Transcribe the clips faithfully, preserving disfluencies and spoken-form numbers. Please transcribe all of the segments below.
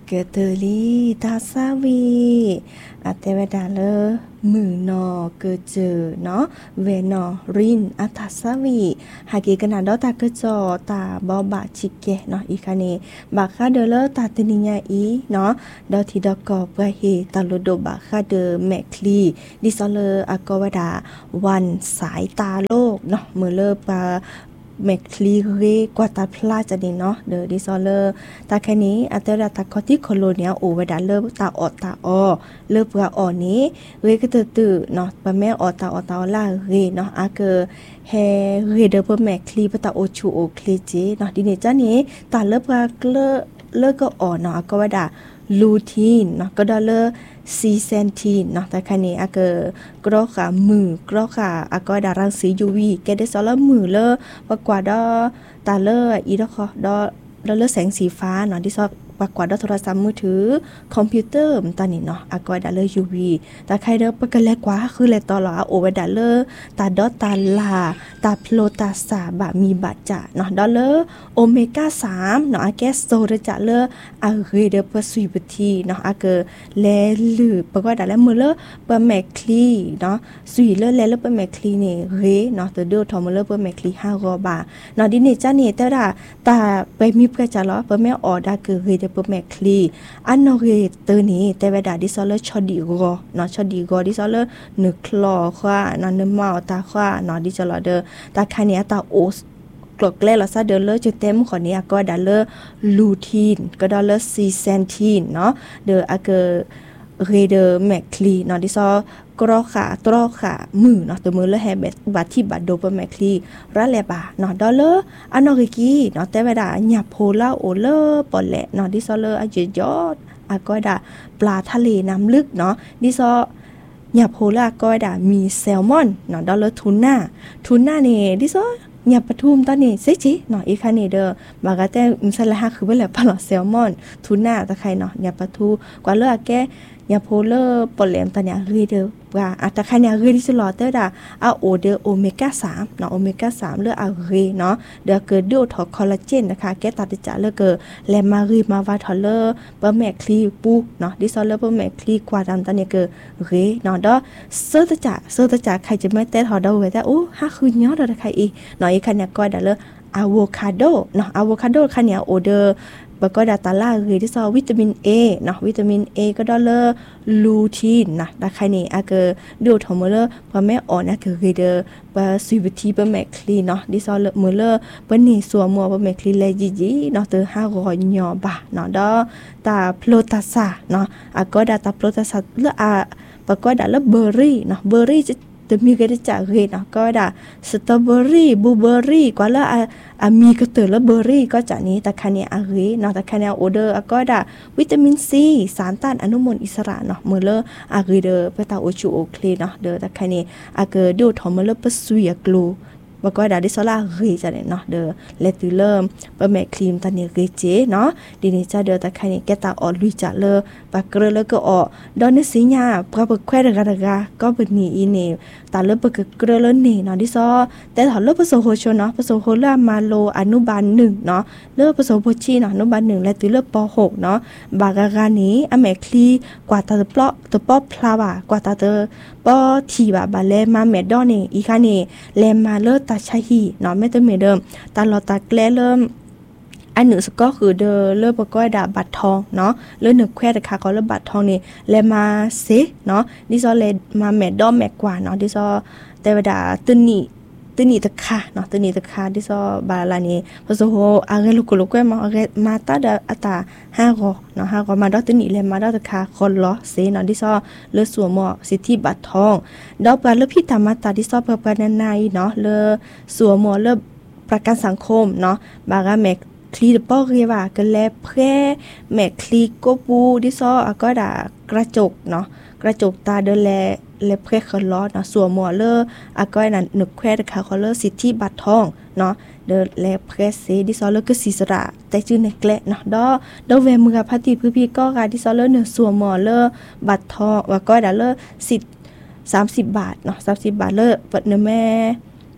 เกเตอลีตาซาวีอาเตเวดาเลมือนอเกเจอเนาะเวนอรินอัตาซาวีหากีกนาดอตาเกจอตาบอบาชิเกเนาะอีคาเนบาคาเดเลตาตนิญาอีเนาะดอทิดอกอเปเฮตาโลโดบาคาเดแมคลีดิซอเลอากอวดาวันสายตาโลกเนาะเมื่อเลอปาเมคลีเรกว่าตาพลาจะนี่เนาะเดอดิซอเลอร์ตาแค่นี้อัตราตาคอติโคโลเนียโอเวดาเลอตาออตาออเลือปลาออนี้เรก็ตื่นตื่นเนาะปะแม่ออตาออตาล่าเรเนาะอาเกอเฮเรเดอร์เปอร์แมคลีปะตาโอชูโอคลีเจเนาะดิเนจ้านี้ตาเลือปลาเลอเลือก็ออเนาะก็ว่าดาลูทีนเนาะก็ดอเลอซีเซนทีนเนาะแต่คันนี้อาเกอกรอกขามือกรอกขาอาก็ดารังสียูวีแกได้ซอลมือเลอปะกว่าดอตาเลออีดอคอดอดอเลอแสงสีฟ้าเนาะที่ซอปะกว่าดอโทรศัพท์มือถือคอมพิวเตอร์ตอนนี้เนาะอาก็ดาเลอยูวีแต่ใครเด้อปะกันแลกว่าคือแลตอลอโอเวดาเลอตาดอตาลาตาโพลตาสาบะมีบาจะเนาะดอเลอโอเมก้าสามเนาะอาแกสโซเรจะเลออาเรเดอปะสุยปทีเนาะอาเกแลลือปะกว่าดาเลมือเลอปะแมคลีเนาะสุยเลอแลเลอปะแมคลีเนี่ยเรเนาะตะเดอทอมเลอปะแมคลีห้ารอบาเนาะดิเนจ้าเนี่ยแต่ละตาไปมีประจะลอปะแม่ออดาเกเรเดอปะแมคลีอันนอเรเตอนี้แต่เวดาดิซอเลอชอดีกอเนาะชอดีกอดิซอเลอนึกคลอควาเนาะนึเมาตาควาเนาะดิจลอเดอตาคันเนี้ยตาโอกลกแลละซะเดอเลอจะเต็มขอนี้ก็ดาเลอลูทีนก็ดาเลอซีเซนทีนเนาะเดออาเกเรเดอแมคลีเนาะดิซอกรอขาตรอขามือเนาะตัวมือเลอแฮเบตบาที่บาโดปแมคลีระแลบาเนาะดอเลออันนอริกีเนาะแต่เวลาหยับโพลาโอเลอปอแลเนาะดิซอเลออาเจยอดอาก็ดาปลาทะเลน้ำลึกเนาะดิซอหยับโพลาก็ดามีแซลมอนเนาะดอเลอทูน่าทูน่านี่ดิซอหยับปทุมตอนนี้เซจิเนาะอีคานี่เด้อบากาแต่มิซาละฮะคือว่าแหละปลาแซลมอนทูน่าตะไคเนาะหยับปทุกว่าเลอแกยาโพเลอร์ปอลเลมตาเนี่ยรีเดอว่าอาตะคันเนี่ยรีดิสลอเตอร์ดาเอาโอเดอโอเมก้าสามเนาะโอเมก้าสามเลือเอารีเนาะเดอเกิดดูทอคอลลาเจนนะคะแกตัดจะเลือเกอแลมารีมาวาทอเลอร์เปอร์แมคลีปูเนาะดิซอเลอร์เปอร์แมคลีกว่าดำตาเนี่ยเกอรีเนาะดอเซอร์ตะจะเซอร์ตะจะใครจะไม่เต้ทอดเอาไว้แต่โอ้ฮะคือยอดอะไรใครอีเนาะอีคันเนี่ยก็ดาเลออะโวคาโดเนาะอะโวคาโดคันเนี่ยโอเดอบก็ดาตาล่าคือที่ซอวิตามิน A เนาะวิตามิน A ก็ดอเลอร์ลูทีนนะดาใครนี่อาเกอดูทอมเลอร์พอแม่อ่อนนะคือเดอปะซูวิทีปะแมคลีเนาะดิซอเลอร์มเลอร์ปะนี่สัวมัวปะแมคลีเลจิจิเนาะเตอห้าร้อยยอบาเนาะดอตาโพลตาซาเนาะอาก็ดาตาโพลตาซาเลออาปะก็ดาเลอเบอร์รี่เนาะเบอร์รี่จะจะมีก็ได้จากเรเนาะก็ได้สตรอเบอรี่บลูเบอรี่กว่าละอ่ะมีก็เตอละเบอรี่ก็จากนี้แต่คันเนี่ยอะเรเนาะแต่คันเนี่ยโอเดอร์ก็ได้วิตามินซีสารต้านอนุมูลอิสระเนาะเมื่อเลออะเรเดอเปตาโอชูโอเคเนาะเดอแต่คันเนี่ยอะเกดูทอมเมเลอปสุยกลูว่าก็ดาดิซอล่าเรจะเนี่ยเนาะเดอเลติเริ่มปะแม่ครีมตาเนี่ยเรเจเนาะดินี่จะเดอแต่คันเนี่ยแกตาออลุยจะเลอปะเกรเลก็ออดอนสิญาปะปะแควดกะกะก็เป็นนี่อีนี่ตาเลปะเกรเลนี่เนาะดิซอแต่ถอเลปะโซโฮชเนาะปะโซโฮลามาโลอนุบาลหนึ่งเนาะเลปะโซโพชีเนาะอนุบาลหนึ่งและติเลปหกเนาะบากะกานี้อะแม่คลีกว่าตาเปลาะตะปอพลาวากว่าตาเตปอทีบาบาเลมาแม่ดอนี่อีคันนี่แลมาเลตาใช่เนาะไม่ต้องมีเดิมตาลอตาแกล้เริ่มอันหนึ่งก็คือเดอเลิกประกอบดาบัตรทองเนาะเลิกหนึ่งแควดค่ะก็เลิกบัตรทองนี่แลมาเซเนาะดิซอเลมาแมดดอมแมกกว่าเนาะดิซอแต่ว่าดาตึนี่ตึนี่ตะคาเนาะตึนี่ตะคาดิซอบาลานี่พอโซโฮอาเกลุกลุกแกมาอาเกมาตาดาอัตาห้ากอเนาะห้ากอมาดอตึนี่แลมาดอตะคาคนล้อเซเนาะดิซอเลิกสวมหมอสิทธิบัตรทองดอกปลาเลิกพิธามาตาดิซอเปิดปานในเนาะเลิกสวมหมอเลิกประกันสังคมเนาะบางแมกคลีดป้อเรียว่าก็แลแพร่แมกคลีโกปูดิซออะก็ดากระจกเนาะกระจกตาเดแลแลแพร่คอลอเนาะสวมหมอเลออะก็นั่นนึกแควดค่ะคอลเลอสิทธิบัตรทองเนาะเดแลแพร่เซดิซอเลก็สิสระแต่ชื่อในแกละเนาะดอดอเวมือพัติพื้พี่ก็กาดิซอเลเนสวมหมอเลอบัตรทองว่าก็ดาเลอสิทธิ์สามสิบบาทเนาะสามสิบบาทเลอเปิดเนแม่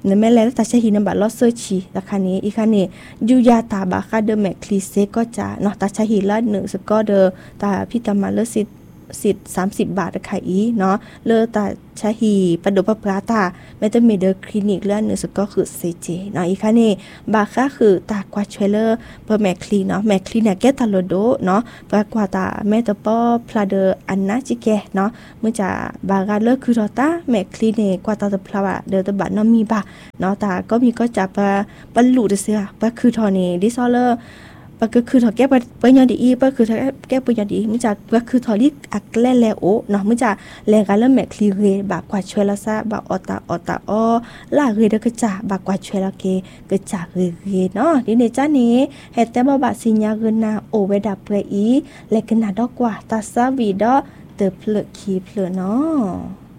ในแม่แล้วตาใช้หินบัดลอเซอร์ชีราคานี้อีกคันนี้ยูยาตาบาคาเดอแมคลีเซก็จะเนาะตาใช้หินละหนึ่งสก็เดอตาพี่ตามาเลสิสิทธิ์สามสิบบาทขายอีเนาะเลอตาชาฮีปะโดปะปราตาแม้จะมีเดอคลินิกเลื่อนหนึ่งสุดก็คือเซเจเนาะอีกค่ะนี่บาค่าคือตากวาดช่วยเลอเปอร์แมคลีเนาะแมคลีเนี่ยแกตาโลโดเนาะปากว่าตาแม่ตะป้อพลาเดออันนาจิแกเนาะเมื่อจะบากาเลอคือรอตาแมคลีเนี่ยกว่าตาตะพลาเดอตะบัดเนาะมีบาเนาะตาก็มีก็จะปะบรรลุเสียปะคือทอนี่ดิซอเลอปะก็คือถอแก้ปะปะยอดีอีปะคือถอแก้ปะยอดีมึงจะปะคือถอลิอักแลแลโอเนาะมึงจะแลกันแล้วแมคลีเรบากกว่าช่วยละซะบากออตาออตาออลาเรเดกะจะบากกว่าช่วยละเกกะจะเรเรเนาะดิเนจ้านี้เฮ็ดแต่บ่บาสิญญาเงินนาโอเวดาเปรอีและกะนาดอกกว่าตาซาวีดอเตอเพลคีเพลเนาะ